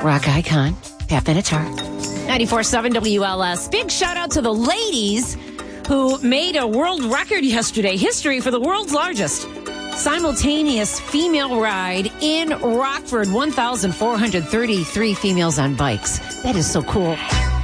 rock icon, Pat Benatar. 94.7 WLS. Big shout out to the ladies who made a world record yesterday. History for the world's largest simultaneous female ride in Rockford. 1,433 females on bikes. That is so cool.